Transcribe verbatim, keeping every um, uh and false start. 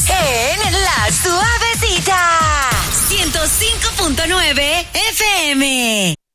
Estás en La Suavecita. ciento cinco punto nueve F M.